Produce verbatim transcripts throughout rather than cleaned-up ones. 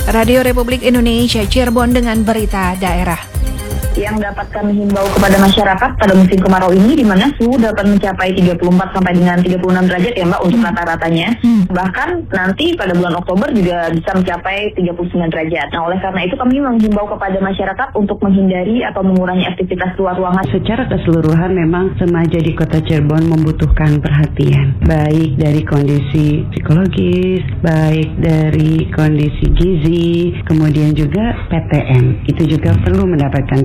Radio Republik Indonesia Cirebon dengan berita daerah. Yang dapat kami himbau kepada masyarakat pada musim kemarau ini, di mana suhu dapat mencapai tiga puluh empat sampai dengan tiga puluh enam derajat ya Mbak untuk rata-ratanya. Hmm. Bahkan nanti pada bulan Oktober juga bisa mencapai tiga puluh sembilan derajat. Nah, oleh karena itu kami menghimbau kepada masyarakat untuk menghindari atau mengurangi aktivitas luar ruangan. Secara keseluruhan memang remaja di Kota Cirebon membutuhkan perhatian, baik dari kondisi psikologis, baik dari kondisi gizi, kemudian juga P T M. Itu juga perlu mendapatkan.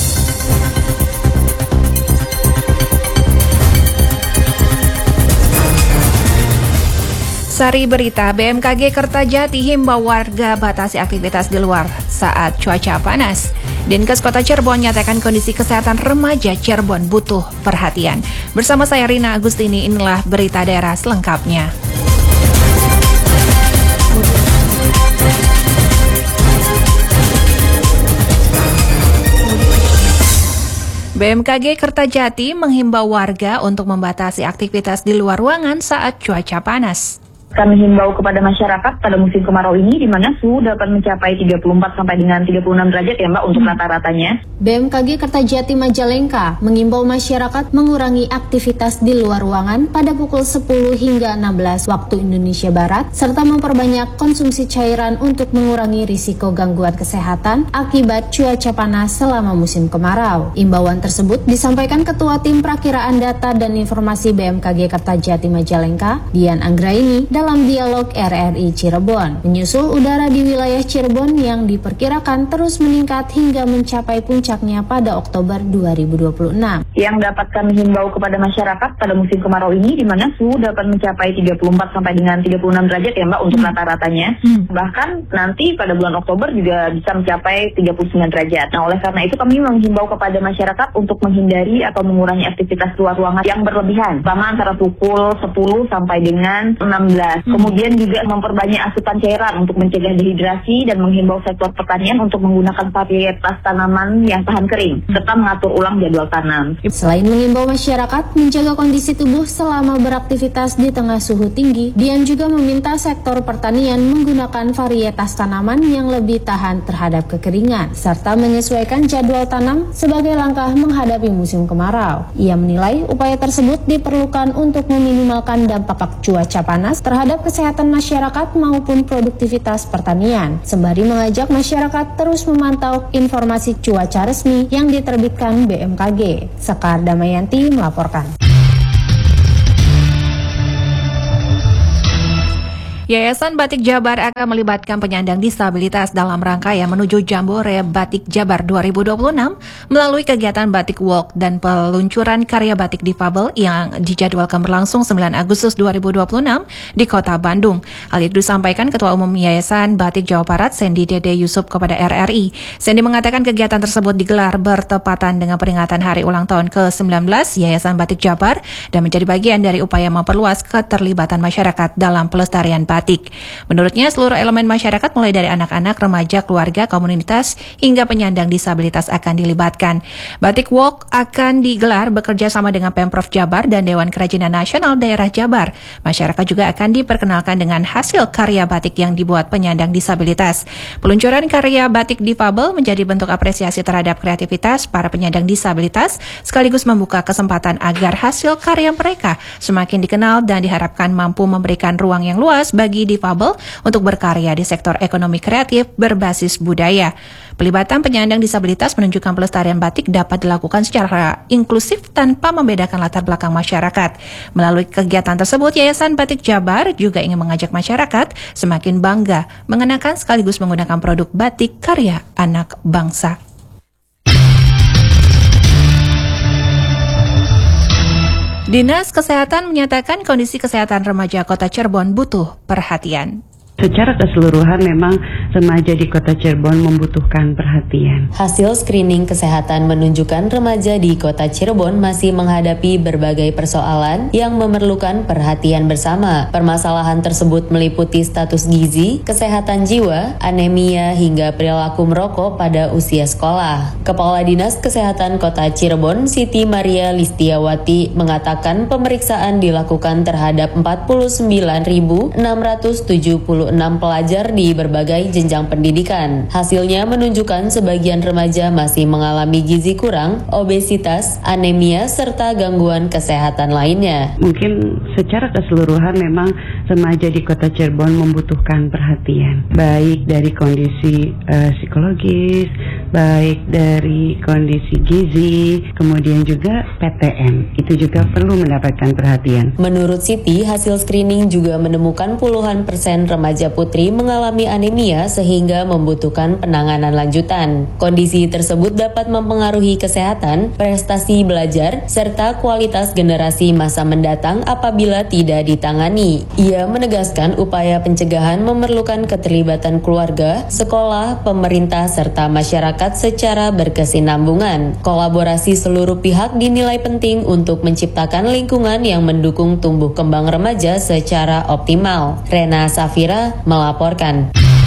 Sari berita, B M K G Kertajati himbau warga batasi aktivitas di luar saat cuaca panas. Dinkes Kota Cirebon nyatakan kondisi kesehatan remaja Cirebon butuh perhatian. Bersama saya Rina Agustini, inilah berita daerah selengkapnya. B M K G Kertajati menghimbau warga untuk membatasi aktivitas di luar ruangan saat cuaca panas. Kami himbau kepada masyarakat pada musim kemarau ini, di mana suhu dapat mencapai tiga puluh empat sampai dengan tiga puluh enam derajat ya Mbak untuk rata-ratanya. B M K G Kertajati Majalengka mengimbau masyarakat mengurangi aktivitas di luar ruangan pada pukul sepuluh hingga enam belas waktu Indonesia Barat, serta memperbanyak konsumsi cairan untuk mengurangi risiko gangguan kesehatan akibat cuaca panas selama musim kemarau. Imbauan tersebut disampaikan Ketua Tim Perakiraan Data dan Informasi B M K G Kertajati Majalengka, Dian Anggraini, dalam dialog R R I Cirebon, menyusul udara di wilayah Cirebon yang diperkirakan terus meningkat hingga mencapai puncaknya pada Oktober dua ribu dua puluh enam. Yang dapat kami himbau kepada masyarakat pada musim kemarau ini, di mana suhu dapat mencapai tiga puluh empat sampai dengan tiga puluh enam derajat ya Mbak untuk rata-ratanya. Hmm. Bahkan nanti pada bulan Oktober juga bisa mencapai tiga puluh sembilan derajat. Nah, oleh karena itu kami menghimbau kepada masyarakat untuk menghindari atau mengurangi aktivitas luar ruangan yang berlebihan, sama antara pukul sepuluh sampai dengan enam belas. Hmm. Kemudian juga memperbanyak asupan cairan untuk mencegah dehidrasi dan menghimbau sektor pertanian untuk menggunakan varietas tanaman yang tahan kering, serta mengatur ulang jadwal tanam. Selain mengimbau masyarakat menjaga kondisi tubuh selama beraktivitas di tengah suhu tinggi, Dian juga meminta sektor pertanian menggunakan varietas tanaman yang lebih tahan terhadap kekeringan, serta menyesuaikan jadwal tanam sebagai langkah menghadapi musim kemarau. Ia menilai upaya tersebut diperlukan untuk meminimalkan dampak cuaca panas terhadap kesehatan masyarakat maupun produktivitas pertanian, sembari mengajak masyarakat terus memantau informasi cuaca resmi yang diterbitkan B M K G. Sekar Damayanti melaporkan. Yayasan Batik Jabar akan melibatkan penyandang disabilitas dalam rangkaian menuju Jambore Batik Jabar dua ribu dua puluh enam melalui kegiatan Batik Walk dan peluncuran karya batik difabel yang dijadwalkan berlangsung sembilan Agustus dua ribu dua puluh enam di Kota Bandung. Hal itu disampaikan Ketua Umum Yayasan Batik Jawa Barat, Sandy Dede Yusuf, kepada R R I. Sandy mengatakan kegiatan tersebut digelar bertepatan dengan peringatan hari ulang tahun ke sembilan belas Yayasan Batik Jabar dan menjadi bagian dari upaya memperluas keterlibatan masyarakat dalam pelestarian batik. Menurutnya, seluruh elemen masyarakat mulai dari anak-anak, remaja, keluarga, komunitas, hingga penyandang disabilitas akan dilibatkan. Batik Walk akan digelar bekerja sama dengan Pemprov Jabar dan Dewan Kerajinan Nasional Daerah Jabar. Masyarakat juga akan diperkenalkan dengan hasil karya batik yang dibuat penyandang disabilitas. Peluncuran karya batik difabel menjadi bentuk apresiasi terhadap kreativitas para penyandang disabilitas, sekaligus membuka kesempatan agar hasil karya mereka semakin dikenal dan diharapkan mampu memberikan ruang yang luas bagi difabel untuk berkarya di sektor ekonomi kreatif berbasis budaya. Pelibatan penyandang disabilitas menunjukkan pelestarian batik dapat dilakukan secara inklusif tanpa membedakan latar belakang masyarakat. Melalui kegiatan tersebut, Yayasan Batik Jabar juga ingin mengajak masyarakat semakin bangga mengenakan sekaligus menggunakan produk batik karya anak bangsa. Dinas Kesehatan menyatakan kondisi kesehatan remaja Kota Cirebon butuh perhatian. Secara keseluruhan memang remaja di Kota Cirebon membutuhkan perhatian. Hasil screening kesehatan menunjukkan remaja di Kota Cirebon masih menghadapi berbagai persoalan yang memerlukan perhatian bersama. Permasalahan tersebut meliputi status gizi, kesehatan jiwa, anemia, hingga perilaku merokok pada usia sekolah. Kepala Dinas Kesehatan Kota Cirebon, Siti Maria Listiawati, mengatakan pemeriksaan dilakukan terhadap empat puluh sembilan ribu enam ratus tujuh puluh puluh enam pelajar di berbagai jenjang pendidikan. Hasilnya menunjukkan sebagian remaja masih mengalami gizi kurang, obesitas, anemia, serta gangguan kesehatan lainnya. Mungkin secara keseluruhan memang remaja di Kota Cirebon membutuhkan perhatian, baik dari kondisi uh, psikologis, baik dari kondisi gizi, kemudian juga P T M. Itu juga perlu mendapatkan perhatian. Menurut Siti, hasil screening juga menemukan puluhan persen remaja putri mengalami anemia sehingga membutuhkan penanganan lanjutan. Kondisi tersebut dapat mempengaruhi kesehatan, prestasi belajar, serta kualitas generasi masa mendatang apabila tidak ditangani. Ia menegaskan upaya pencegahan memerlukan keterlibatan keluarga, sekolah, pemerintah, serta masyarakat secara berkesinambungan. Kolaborasi seluruh pihak dinilai penting untuk menciptakan lingkungan yang mendukung tumbuh kembang remaja secara optimal. Rena Safira melaporkan.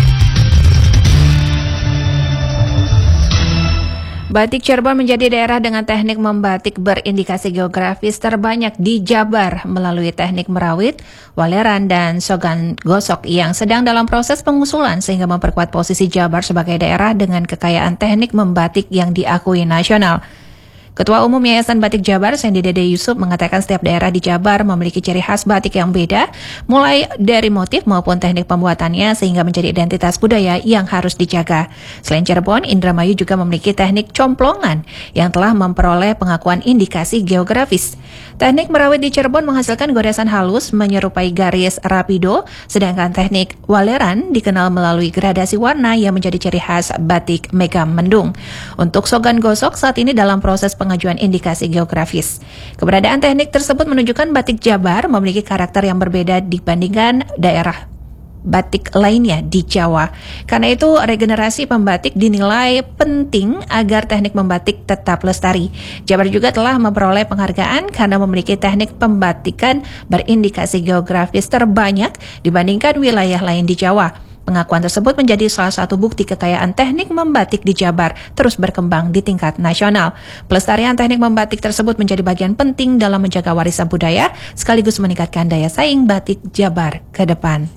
Batik Cirebon menjadi daerah dengan teknik membatik berindikasi geografis terbanyak di Jabar melalui teknik merawit, waleran, dan sogan gosok yang sedang dalam proses pengusulan sehingga memperkuat posisi Jabar sebagai daerah dengan kekayaan teknik membatik yang diakui nasional. Ketua Umum Yayasan Batik Jabar, Sandy Dede Yusuf, mengatakan setiap daerah di Jabar memiliki ciri khas batik yang beda, mulai dari motif maupun teknik pembuatannya sehingga menjadi identitas budaya yang harus dijaga. Selain Cirebon, Indramayu juga memiliki teknik complongan yang telah memperoleh pengakuan indikasi geografis. Teknik merawit di Cirebon menghasilkan goresan halus menyerupai garis rapido, sedangkan teknik waleran dikenal melalui gradasi warna yang menjadi ciri khas batik Megamendung. Untuk sogan gosok saat ini dalam proses pengajuan indikasi geografis. Keberadaan teknik tersebut menunjukkan batik Jabar memiliki karakter yang berbeda dibandingkan daerah batik lainnya di Jawa. Karena itu, regenerasi pembatik dinilai penting agar teknik membatik tetap lestari. Jabar juga telah memperoleh penghargaan karena memiliki teknik pembatikan berindikasi geografis terbanyak dibandingkan wilayah lain di Jawa. Pengakuan tersebut menjadi salah satu bukti kekayaan teknik membatik di Jabar terus berkembang di tingkat nasional. Pelestarian teknik membatik tersebut menjadi bagian penting dalam menjaga warisan budaya sekaligus meningkatkan daya saing batik Jabar ke depan.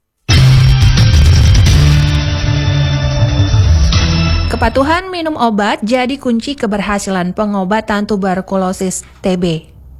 Kepatuhan minum obat jadi kunci keberhasilan pengobatan tuberkulosis T B.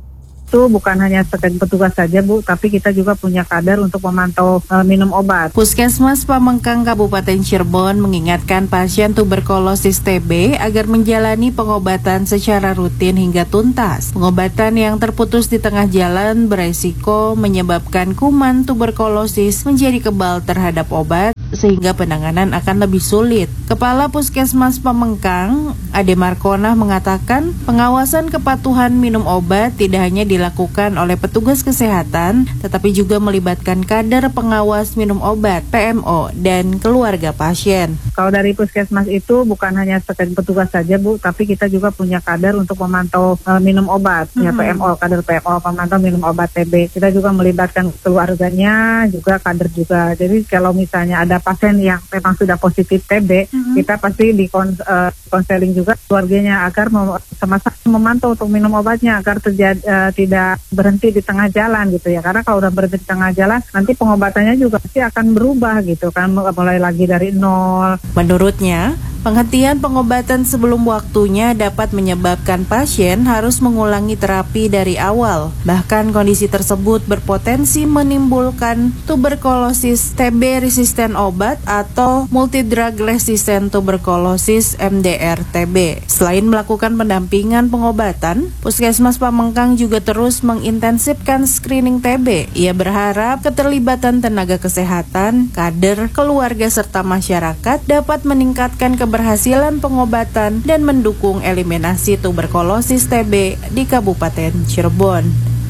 Itu bukan hanya sekedar petugas saja, Bu, tapi kita juga punya kader untuk memantau uh, minum obat. Puskesmas Pamengkang Kabupaten Cirebon mengingatkan pasien tuberkulosis T B agar menjalani pengobatan secara rutin hingga tuntas. Pengobatan yang terputus di tengah jalan beresiko menyebabkan kuman tuberkulosis menjadi kebal terhadap obat sehingga penanganan akan lebih sulit. Kepala Puskesmas Pamengkang, Ade Markonah, mengatakan pengawasan kepatuhan minum obat tidak hanya dilakukan oleh petugas kesehatan, tetapi juga melibatkan kader pengawas minum obat P M O dan keluarga pasien. Kalau dari Puskesmas itu bukan hanya sekedar petugas saja, Bu, tapi kita juga punya kader untuk memantau uh, minum obat, mm-hmm. ya P M O, kader P M O pemantau minum obat T B. Kita juga melibatkan keluarganya, juga kader juga. Jadi kalau misalnya ada pasien yang memang sudah positif T B, mm-hmm. kita pasti di konseling uh, juga keluarganya agar mem- sama-sama memantau untuk minum obatnya agar terjadi uh, tidak berhenti di tengah jalan gitu ya. Karena kalau udah berhenti di tengah jalan, nanti pengobatannya juga pasti akan berubah gitu kan, mulai lagi dari nol. Menurutnya, penghentian pengobatan sebelum waktunya dapat menyebabkan pasien harus mengulangi terapi dari awal. Bahkan kondisi tersebut berpotensi menimbulkan tuberkulosis T B resisten obat atau multidrug resistant tuberculosis M D R T B. Selain melakukan pendampingan pengobatan, Puskesmas Pamengkang juga terus mengintensifkan screening T B. Ia berharap keterlibatan tenaga kesehatan, kader, keluarga serta masyarakat dapat meningkatkan keberhasilan pengobatan dan mendukung eliminasi tuberkulosis T B di Kabupaten Cirebon.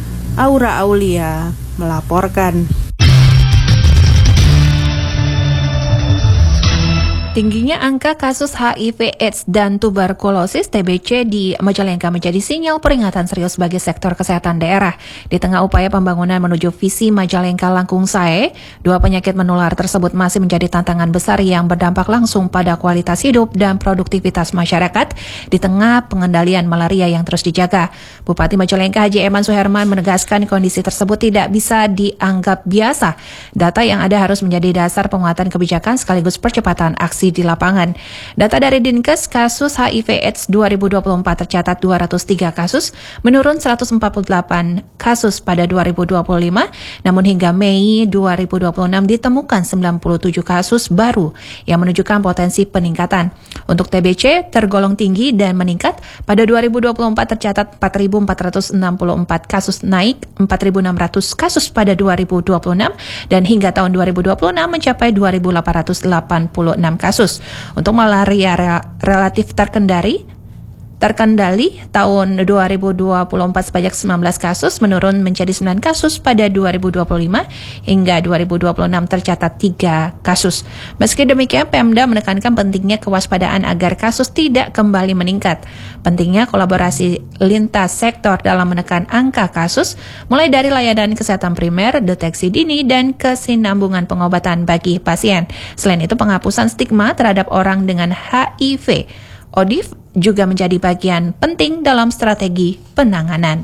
Aura Aulia melaporkan. Tingginya angka kasus H I V AIDS dan tuberkulosis T B C di Majalengka menjadi sinyal peringatan serius bagi sektor kesehatan daerah. Di tengah upaya pembangunan menuju visi Majalengka Langkung Sae, dua penyakit menular tersebut masih menjadi tantangan besar yang berdampak langsung pada kualitas hidup dan produktivitas masyarakat di tengah pengendalian malaria yang terus dijaga. Bupati Majalengka Haji Eman Suherman menegaskan kondisi tersebut tidak bisa dianggap biasa. Data yang ada harus menjadi dasar penguatan kebijakan sekaligus percepatan aksi di lapangan. Data dari Dinkes, kasus H I V AIDS dua ribu dua puluh empat tercatat dua ratus tiga kasus, menurun seratus empat puluh delapan kasus pada dua ribu dua puluh lima, namun hingga Mei dua ribu dua puluh enam ditemukan sembilan puluh tujuh kasus baru yang menunjukkan potensi peningkatan. Untuk T B C tergolong tinggi dan meningkat, pada dua ribu dua puluh empat tercatat empat ribu empat ratus enam puluh empat kasus, naik empat ribu enam ratus kasus pada dua ribu dua puluh enam, dan hingga tahun dua ribu dua puluh enam mencapai dua ribu delapan ratus delapan puluh enam kasus. Untuk malaria relatif terkendali, terkendali tahun dua ribu dua puluh empat sebanyak sembilan belas kasus, menurun menjadi sembilan kasus pada dua ribu dua puluh lima, hingga dua ribu dua puluh enam tercatat tiga kasus. Meski demikian, Pemda menekankan pentingnya kewaspadaan agar kasus tidak kembali meningkat. Pentingnya kolaborasi lintas sektor dalam menekan angka kasus, mulai dari layanan kesehatan primer, deteksi dini, dan kesinambungan pengobatan bagi pasien. Selain itu, penghapusan stigma terhadap orang dengan H I V O D I F juga menjadi bagian penting dalam strategi penanganan.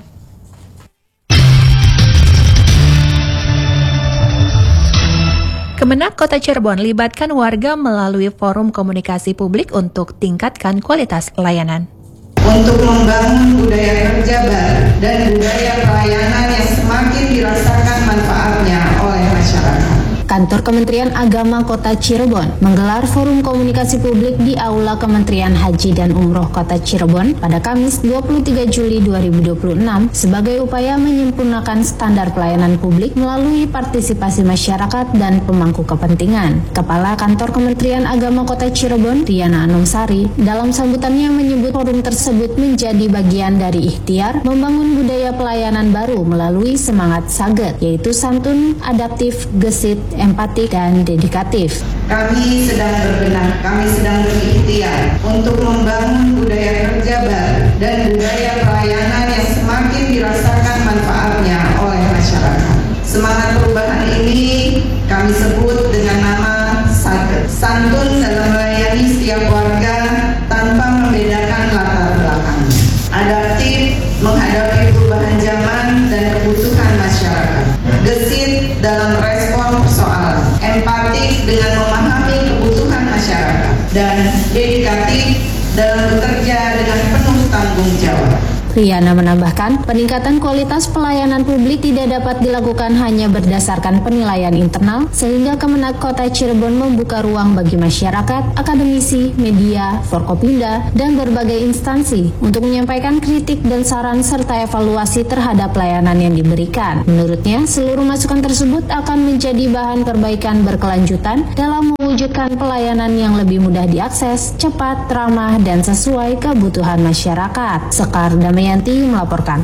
Kemenak Kota Cirebon libatkan warga melalui forum komunikasi publik untuk tingkatkan kualitas layanan. Untuk membangun budaya kerja baru dan budaya pelayanan yang semakin dirasakan manfaatnya oleh masyarakat. Kantor Kementerian Agama Kota Cirebon menggelar forum komunikasi publik di Aula Kementerian Haji dan Umroh Kota Cirebon pada Kamis dua puluh tiga Juli dua ribu dua puluh enam sebagai upaya menyempurnakan standar pelayanan publik melalui partisipasi masyarakat dan pemangku kepentingan. Kepala Kantor Kementerian Agama Kota Cirebon, Riana Anumsari, dalam sambutannya menyebut forum tersebut menjadi bagian dari ikhtiar membangun budaya pelayanan baru melalui semangat saget, yaitu santun, adaptif, gesit, empatik, dan dedikatif. Kami sedang berbenah, kami sedang berikhtiar untuk membangun budaya kerja baru dan budaya pelayanan yang semakin dirasakan manfaatnya oleh masyarakat. Semangat perubahan ini kami sebut dengan nama saget, santun dalam melayani setiap warga tanpa membedakan latar belakang, adaptif menghadapi perubahan zaman dan kebutuhan masyarakat, gesit dalam respon persoalan, empatik dengan memahami kebutuhan masyarakat, dan dedikatif dalam bekerja dengan penuh tanggung jawab. Riana menambahkan, peningkatan kualitas pelayanan publik tidak dapat dilakukan hanya berdasarkan penilaian internal, sehingga Kemenak Kota Cirebon membuka ruang bagi masyarakat, akademisi, media, Forkopimda, dan berbagai instansi untuk menyampaikan kritik dan saran serta evaluasi terhadap pelayanan yang diberikan. Menurutnya, seluruh masukan tersebut akan menjadi bahan perbaikan berkelanjutan dalam mewujudkan pelayanan yang lebih mudah diakses, cepat, ramah, dan sesuai kebutuhan masyarakat. Sekar Damayanti melaporkan.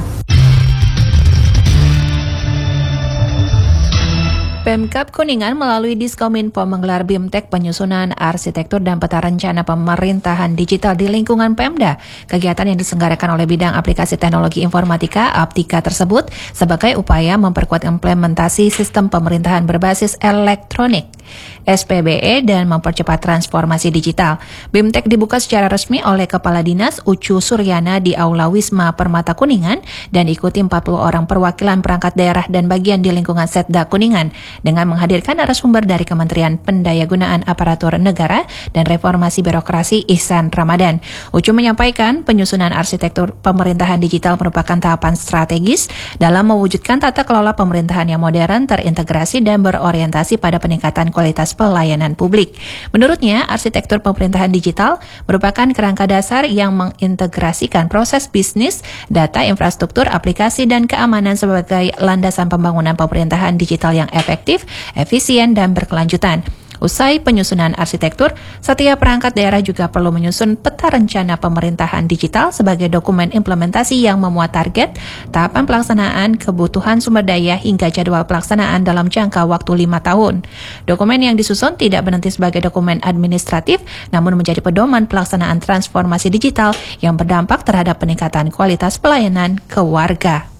Pemkab Kuningan melalui Diskominfo menggelar BIMTEK penyusunan arsitektur dan peta rencana pemerintahan digital di lingkungan Pemda. Kegiatan yang diselenggarakan oleh bidang aplikasi teknologi informatika Aptika tersebut sebagai upaya memperkuat implementasi sistem pemerintahan berbasis elektronik S P B E dan mempercepat transformasi digital. BIMTEK dibuka secara resmi oleh Kepala Dinas Ucu Suryana di Aula Wisma Permata Kuningan dan diikuti empat puluh orang perwakilan perangkat daerah dan bagian di lingkungan Setda Kuningan dengan menghadirkan narasumber dari Kementerian Pendayagunaan Aparatur Negara dan Reformasi Birokrasi Ihsan Ramadan. Ucu menyampaikan penyusunan arsitektur pemerintahan digital merupakan tahapan strategis dalam mewujudkan tata kelola pemerintahan yang modern, terintegrasi, dan berorientasi pada peningkatan kualitas pelayanan publik. Menurutnya, arsitektur pemerintahan digital merupakan kerangka dasar yang mengintegrasikan proses bisnis, data, infrastruktur, aplikasi, dan keamanan sebagai landasan pembangunan pemerintahan digital yang efektif, efisien, dan berkelanjutan. Usai penyusunan arsitektur, setiap perangkat daerah juga perlu menyusun peta rencana pemerintahan digital sebagai dokumen implementasi yang memuat target, tahapan pelaksanaan, kebutuhan sumber daya hingga jadwal pelaksanaan dalam jangka waktu lima tahun. Dokumen yang disusun tidak berhenti sebagai dokumen administratif, namun menjadi pedoman pelaksanaan transformasi digital yang berdampak terhadap peningkatan kualitas pelayanan ke warga.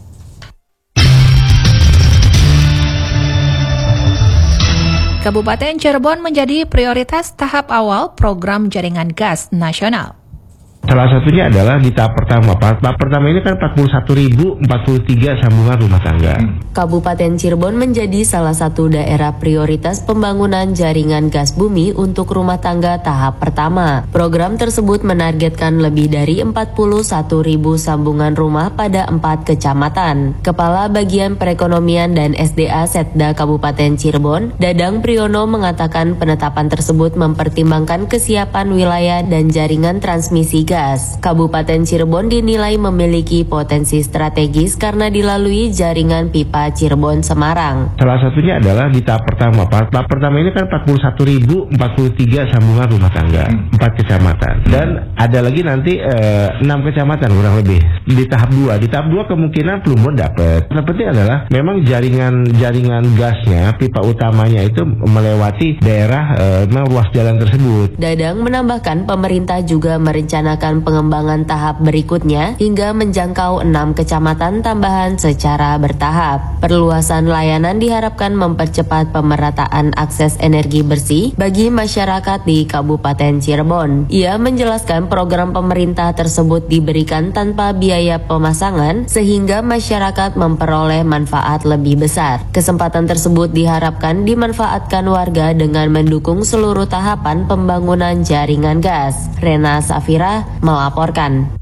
Kabupaten Cirebon menjadi prioritas tahap awal program jaringan gas nasional. Salah satunya adalah di tahap pertama. Tahap pertama ini kan empat puluh satu ribu empat puluh tiga sambungan rumah tangga. Kabupaten Cirebon menjadi salah satu daerah prioritas pembangunan jaringan gas bumi untuk rumah tangga tahap pertama. Program tersebut menargetkan lebih dari empat puluh satu ribu sambungan rumah pada empat kecamatan. Kepala Bagian Perekonomian dan S D A Setda Kabupaten Cirebon, Dadang Priyono mengatakan penetapan tersebut mempertimbangkan kesiapan wilayah dan jaringan transmisi gas. Kabupaten Cirebon dinilai memiliki potensi strategis karena dilalui jaringan pipa Cirebon-Semarang. Salah satunya adalah di tahap pertama. Tahap pertama ini kan empat puluh satu ribu empat puluh tiga sambungan rumah tangga, empat kecamatan. Dan ada lagi nanti eh, enam kecamatan kurang lebih di tahap dua. Di tahap dua kemungkinan Plumbon dapat. Yang penting adalah memang jaringan jaringan gasnya, pipa utamanya itu melewati daerah eh, ruas jalan tersebut. Dadang menambahkan pemerintah juga merencanakan pengembangan tahap berikutnya hingga menjangkau enam kecamatan tambahan secara bertahap. Perluasan layanan diharapkan mempercepat pemerataan akses energi bersih bagi masyarakat di Kabupaten Cirebon. Ia menjelaskan program pemerintah tersebut diberikan tanpa biaya pemasangan sehingga masyarakat memperoleh manfaat lebih besar. Kesempatan tersebut diharapkan dimanfaatkan warga dengan mendukung seluruh tahapan pembangunan jaringan gas. Rena Safira melaporkan.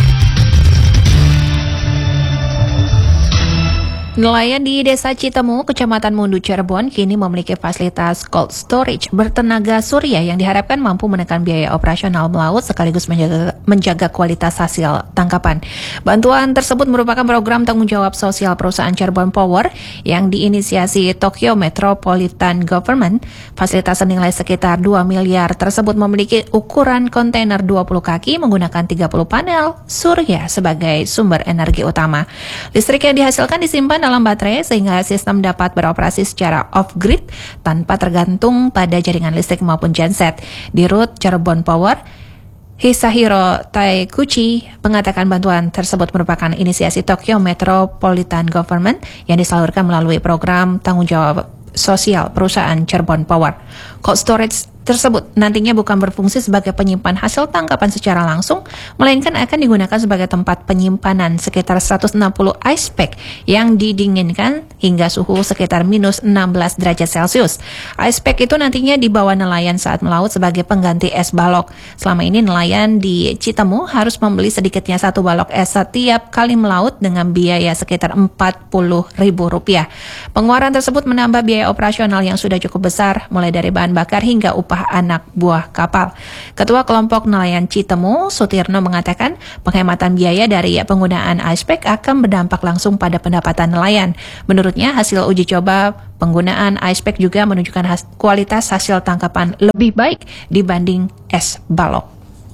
Nelayan di Desa Citemu, Kecamatan Mundu, Cirebon kini memiliki fasilitas cold storage bertenaga surya yang diharapkan mampu menekan biaya operasional melaut sekaligus menjaga, menjaga kualitas hasil tangkapan. Bantuan tersebut merupakan program tanggung jawab sosial perusahaan Cirebon Power yang diinisiasi Tokyo Metropolitan Government. Fasilitas senilai sekitar dua miliar tersebut memiliki ukuran kontainer dua puluh kaki menggunakan tiga puluh panel surya sebagai sumber energi utama. Listrik yang dihasilkan disimpan dalam baterai sehingga sistem dapat beroperasi secara off-grid tanpa tergantung pada jaringan listrik maupun genset. Di Rut Cirebon Power, Hisahiro Taikuchi mengatakan bantuan tersebut merupakan inisiasi Tokyo Metropolitan Government yang disalurkan melalui program tanggung jawab sosial perusahaan Cirebon Power. Cold storage tersebut nantinya bukan berfungsi sebagai penyimpan hasil tangkapan secara langsung, melainkan akan digunakan sebagai tempat penyimpanan sekitar seratus enam puluh ice pack yang didinginkan hingga suhu sekitar minus enam belas derajat Celcius. Ice pack itu nantinya dibawa nelayan saat melaut sebagai pengganti es balok. Selama ini nelayan di Citemu harus membeli sedikitnya satu balok es setiap kali melaut dengan biaya sekitar empat puluh ribu rupiah. Pengeluaran tersebut menambah biaya operasional yang sudah cukup besar, mulai dari bahan bakar hingga upah anak buah kapal. Ketua kelompok nelayan Citemu, Sutirno, mengatakan penghematan biaya dari penggunaan ice pack akan berdampak langsung pada pendapatan nelayan. Menurutnya, hasil uji coba penggunaan ice pack juga menunjukkan has- kualitas hasil tangkapan lebih baik dibanding es balok.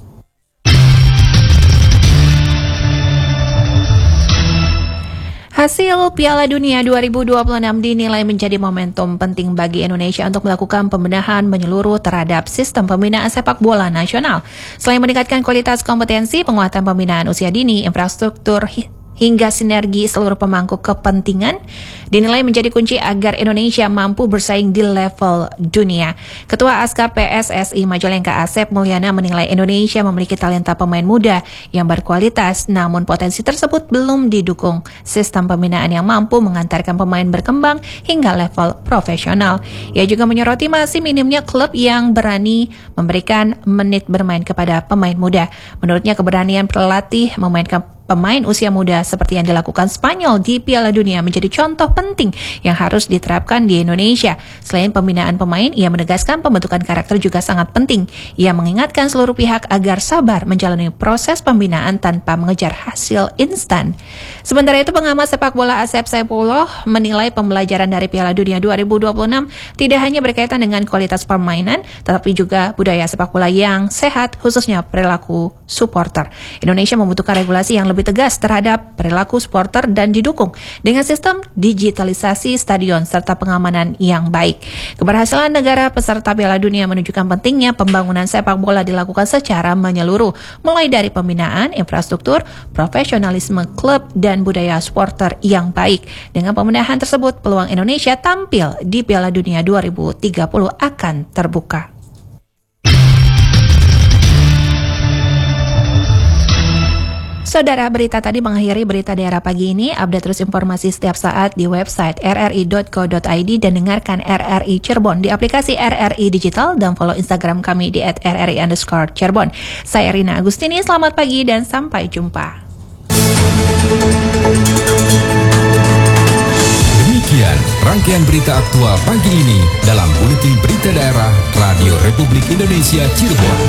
Hasil Piala Dunia dua ribu dua puluh enam dinilai menjadi momentum penting bagi Indonesia untuk melakukan pembenahan menyeluruh terhadap sistem pembinaan sepak bola nasional. Selain meningkatkan kualitas kompetensi, penguatan pembinaan usia dini, infrastruktur hingga sinergi seluruh pemangku kepentingan dinilai menjadi kunci agar Indonesia mampu bersaing di level dunia. Ketua Aska P S S I Majalengka Asep Mulyana menilai Indonesia memiliki talenta pemain muda yang berkualitas, namun potensi tersebut belum didukung sistem pembinaan yang mampu mengantarkan pemain berkembang hingga level profesional. Ia juga menyoroti masih minimnya klub yang berani memberikan menit bermain kepada pemain muda. Menurutnya, keberanian pelatih memainkan pemain usia muda seperti yang dilakukan Spanyol di Piala Dunia menjadi contoh penting yang harus diterapkan di Indonesia. Selain pembinaan pemain, ia menegaskan pembentukan karakter juga sangat penting. Ia mengingatkan seluruh pihak agar sabar menjalani proses pembinaan tanpa mengejar hasil instan. Sementara itu, pengamat sepak bola Asep Saipullah menilai pembelajaran dari Piala Dunia dua ribu dua puluh enam tidak hanya berkaitan dengan kualitas permainan, tetapi juga budaya sepak bola yang sehat, khususnya perilaku supporter. Indonesia membutuhkan regulasi yang lebih tegas terhadap perilaku supporter dan didukung dengan sistem digitalisasi stadion serta pengamanan yang baik. Keberhasilan negara peserta Piala Dunia menunjukkan pentingnya pembangunan sepak bola dilakukan secara menyeluruh, mulai dari pembinaan, infrastruktur, profesionalisme klub, dan budaya supporter yang baik. Dengan pembenahan tersebut, peluang Indonesia tampil di Piala Dunia dua ribu tiga puluh akan terbuka. Saudara, berita tadi mengakhiri berita daerah pagi ini. Update terus informasi setiap saat di website r r i dot co dot i d dan dengarkan R R I Cirebon di aplikasi R R I Digital dan follow Instagram kami di at r r i underscore Cirebon. Saya Rina Agustini, selamat pagi dan sampai jumpa. Demikian rangkaian berita aktual pagi ini dalam Buletin Berita Daerah Radio Republik Indonesia Cirebon.